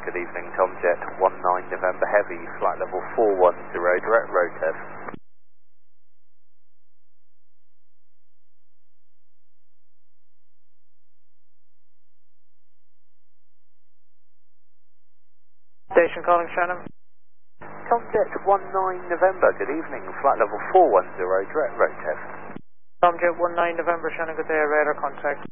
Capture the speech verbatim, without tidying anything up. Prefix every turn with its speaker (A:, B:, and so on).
A: good evening, Tomjet one nine November Heavy, flight level four one zero, direct road test.
B: Station calling Shannon.
A: Tomjet one nine November, good evening, flight level four one zero, direct road test.
B: Tomjet one nine November Shannon, good day, radar contact